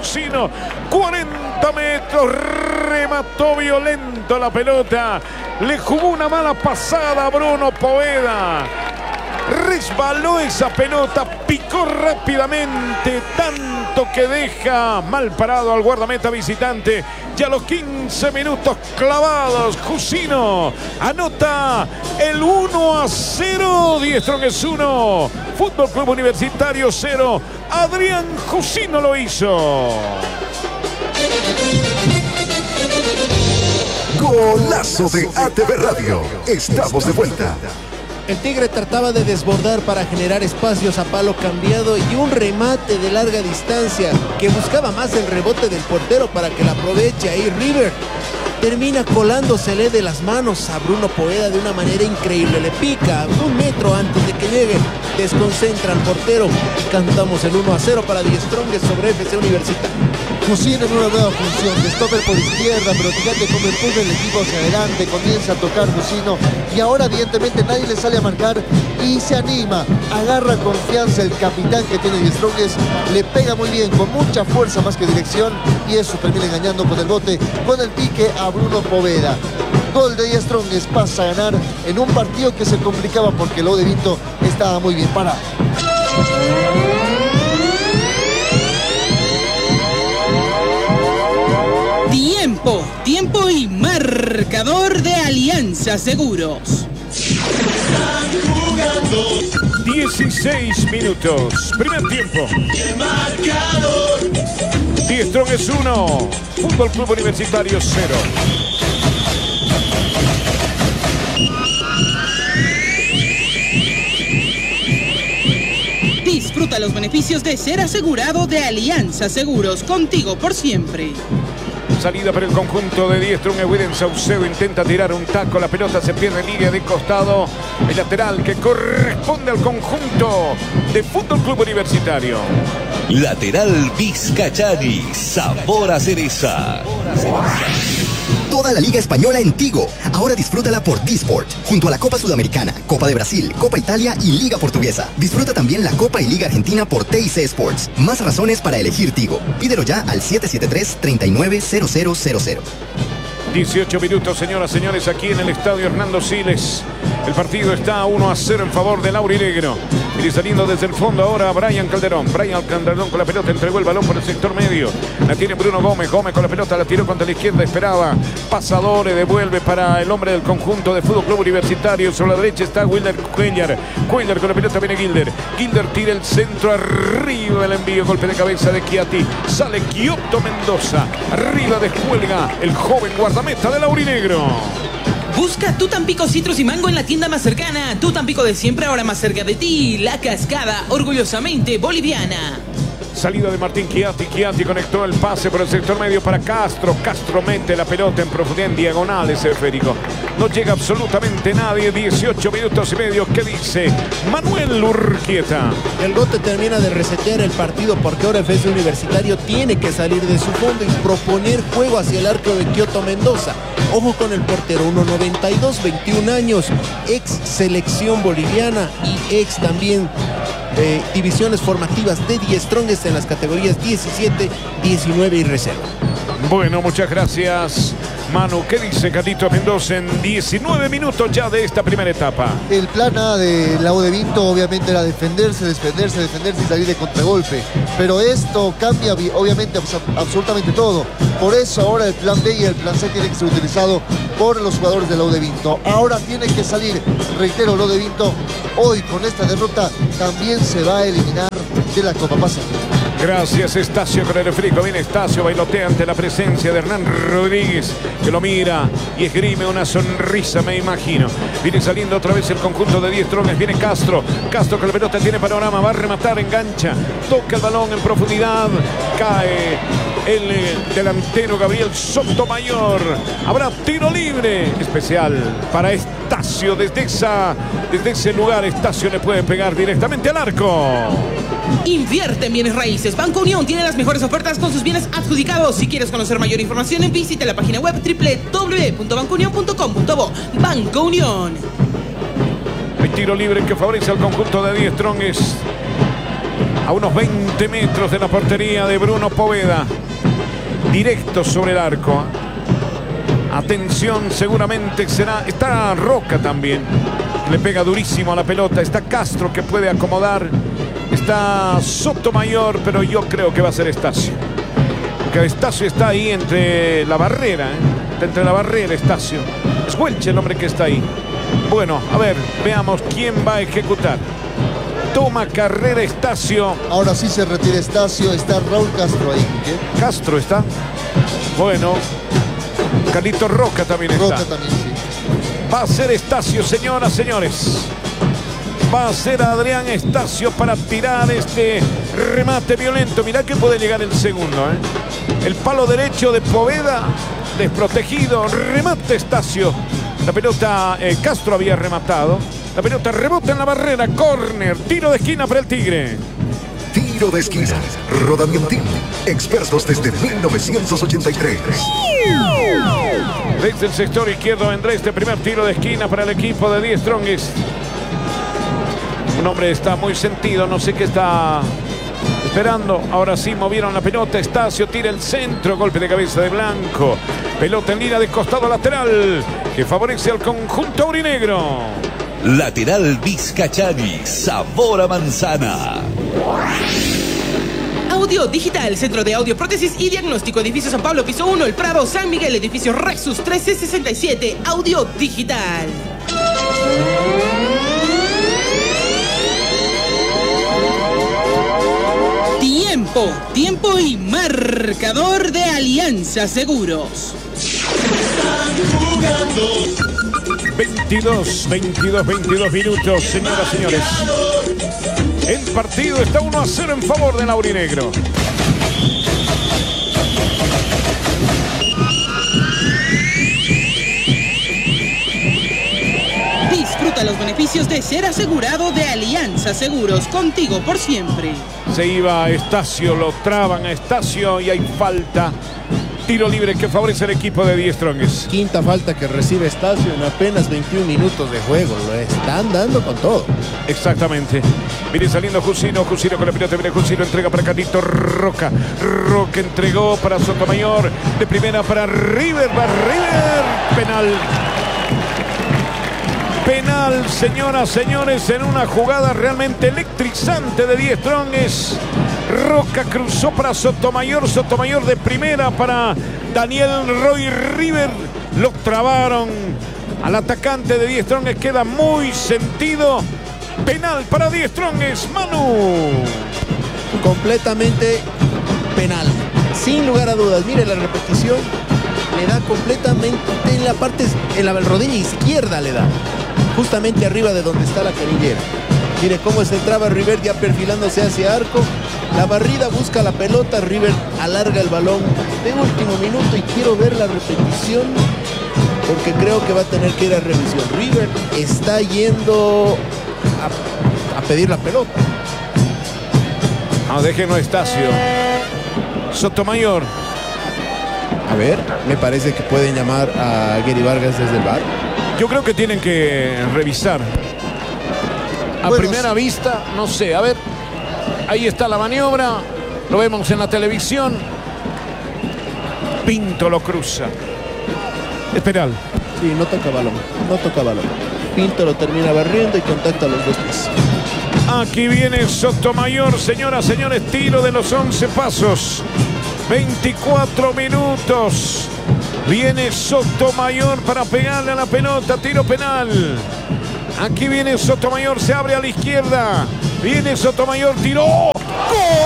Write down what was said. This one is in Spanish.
Jusino. 40 metros. Remató violento la pelota. Le jugó una mala pasada a Bruno Poveda. Resbaló esa pelota, picó rápidamente, tanto que deja mal parado al guardameta visitante. Y a los 15 minutos clavados, Jusino anota el 1-0. Die Strongest 1, Fútbol Club Universitario 0. Adrián Jusino lo hizo. Golazo de ATV Radio. Estamos de vuelta. El Tigre trataba de desbordar para generar espacios a palo cambiado y un remate de larga distancia que buscaba más el rebote del portero para que la aproveche ahí River. Termina colándosele de las manos a Bruno Poveda de una manera increíble. Le pica 1 metro antes de que llegue. Desconcentra al portero. Cantamos el 1-0 para Die Strongest sobre FC Universitario. Jusino en una nueva función de stopper por izquierda, pero fíjate cómo empuja el equipo hacia adelante, comienza a tocar Jusino y ahora evidentemente nadie le sale a marcar y se anima, agarra confianza el capitán que tiene Die Strongest, le pega muy bien, con mucha fuerza más que dirección y eso termina engañando con el bote, con el pique a Bruno Poveda. Gol de Die Strongest, pasa a ganar en un partido que se complicaba porque el Vinto estaba muy bien parado. Tiempo y marcador de Alianza Seguros. 16 minutos. Primer tiempo. Die Strongest 1, Fútbol Club Universitario 0. Disfruta los beneficios de ser asegurado de Alianza Seguros, contigo por siempre. Salida para el conjunto de Die Strongest. William Saucedo intenta tirar un taco. La pelota se pierde en línea de costado. El lateral que corresponde al conjunto de Fútbol Club Universitario. Lateral Vizcachani. Sabor a cereza. Toda la Liga Española en Tigo. Ahora disfrútala por Disport, junto a la Copa Sudamericana, Copa de Brasil, Copa Italia y Liga Portuguesa. Disfruta también la Copa y Liga Argentina por TIC Sports. Más razones para elegir Tigo. Pídelo ya al 773-390000. 18 minutos, señoras y señores, aquí en el estadio Hernando Siles. El partido está 1-0 en favor del aurinegro. Y saliendo desde el fondo ahora Brian Calderón. Brian Calderón con la pelota, entregó el balón por el sector medio. La tiene Bruno Gómez. Gómez con la pelota, la tiró contra la izquierda, esperaba. Pasadores, devuelve para el hombre del conjunto de Fútbol Club Universitario. Sobre la derecha está Wilder Cuellar. Cuellar con la pelota, viene Gilder. Gilder tira el centro, arriba el envío, golpe de cabeza de Chiatti. Sale Giotto Mendoza. Arriba descuelga el joven guardameta del aurinegro. Busca tu Tampico Citrus y Mango en la tienda más cercana. Tu Tampico de siempre, ahora más cerca de ti. La Cascada, orgullosamente boliviana. Salida de Martín Chiatti. Chiatti conectó el pase por el sector medio para Castro. Castro mete la pelota en profundidad, en diagonal ese esférico. No llega absolutamente nadie. 18 minutos y medio. ¿Qué dice Manuel Urquieta? El Gote termina de resetear el partido porque ahora FC Universitario tiene que salir de su fondo y proponer juego hacia el arco de Giotto Mendoza. Ojo con el portero, 1.92, 21 años, ex selección boliviana y ex también divisiones formativas de Die Strongest en las categorías 17, 19 y reserva. Bueno, muchas gracias, Manu. ¿Qué dice Carlito Mendoza en 19 minutos ya de esta primera etapa? El plan A de la Vinto obviamente era defenderse y salir de contragolpe. Pero esto cambia obviamente absolutamente todo. Por eso ahora el plan B y el plan C tienen que ser utilizados por los jugadores de la Vinto. Ahora tiene que salir, reitero, la Vinto hoy con esta derrota también se va a eliminar de la Copa Pacífico. Gracias, Estacio, con el refrico. Viene Estacio, bailotea ante la presencia de Hernán Rodríguez, que lo mira y esgrime una sonrisa, me imagino. Viene saliendo otra vez el conjunto de Die Strongest. Viene Castro. Castro con la pelota tiene panorama, va a rematar, engancha, toca el balón en profundidad, cae el delantero Gabriel Sotomayor. Habrá tiro libre especial para Estacio. Desde ese lugar, Estacio le puede pegar directamente al arco. Invierte en bienes raíces. Banco Unión tiene las mejores ofertas con sus bienes adjudicados. Si quieres conocer mayor información, visita la página web www.bancounion.com.bo. Banco Unión. Hay tiro libre que favorece al conjunto de Die Strongest. A unos 20 metros de la portería de Bruno Poveda. Directo sobre el arco. Atención, seguramente será. Está Roca también. Le pega durísimo a la pelota. Está Castro que puede acomodar. Está Sotomayor, pero yo creo que va a ser Estacio. Porque Estacio está ahí entre la barrera. Entre la barrera, Estacio. Es Welche el hombre que está ahí. Bueno, a ver, veamos quién va a ejecutar. Toma carrera Estacio. Ahora sí se retira Estacio. Está Raúl Castro ahí. ¿Qué? Castro está. Bueno. Carlito Roca también está. Roca también, sí. Va a ser Estacio, señoras, señores. Va a ser Adrián Estacio para tirar este remate violento. Mirá que puede llegar el segundo. El palo derecho de Poveda. Desprotegido. Remate Estacio. La pelota Castro había rematado. La pelota rebota en la barrera. Córner. Tiro de esquina para el Tigre. Tiro de esquina. Rodamientín. Expertos desde 1983. Desde el sector izquierdo vendrá este primer tiro de esquina para el equipo de Die Strongest. Un hombre está muy sentido, no sé qué está esperando. Ahora sí movieron la pelota. Estacio tira el centro. Golpe de cabeza de Blanco. Pelota en línea de costado lateral que favorece al conjunto aurinegro. Lateral Vizcachani, sabor a manzana. Audio Digital, Centro de Audio, Prótesis y Diagnóstico, Edificio San Pablo, Piso 1, El Prado, San Miguel, Edificio Rexus 1367, Audio Digital. Tiempo y marcador de Alianza Seguros. 22 minutos, señoras y señores. El partido está 1-0 en favor del aurinegro. Disfruta los beneficios de ser asegurado de Alianza Seguros, contigo por siempre. Se iba Estacio, lo traban a Estacio y hay falta. Tiro libre que favorece al equipo de Die Strongest. Quinta falta que recibe Estacio en apenas 21 minutos de juego. Lo están dando con todo. Exactamente. Viene saliendo Jusino con la pelota. Viene Jusino, entrega para Carlito Roca. Roca entregó para Sotomayor. De primera para River. Va River. Penal, señoras, señores, en una jugada realmente electrizante de Die Strongest. Roca cruzó para Sotomayor. Sotomayor de primera para Daniel Roy River. Lo trabaron al atacante de Die Strongest. Queda muy sentido. Penal para Die Strongest. Manu. Completamente penal. Sin lugar a dudas. Mire la repetición. Le da completamente en la rodilla izquierda le da. Justamente arriba de donde está la canillera. Mire cómo se entraba River ya perfilándose hacia arco. La barrida busca la pelota. River alarga el balón de último minuto y quiero ver la repetición porque creo que va a tener que ir a revisión. River está yendo a pedir la pelota. No, déjenlo Estacio. Sotomayor. A ver, me parece que pueden llamar a Gary Vargas desde el bar. Yo creo que tienen que revisar. A primera vista, no sé. A ver, ahí está la maniobra. Lo vemos en la televisión. Pinto lo cruza. Es penal. Sí, no toca balón. Pinto lo termina barriendo y contacta a los dos pies. Aquí viene Sotomayor, señoras, señores. Tiro de los 11 pasos. 24 minutos. Viene Sotomayor para pegarle a la pelota. Tiro penal. Aquí viene Sotomayor. Se abre a la izquierda. Viene Sotomayor. Tiró. ¡Gol!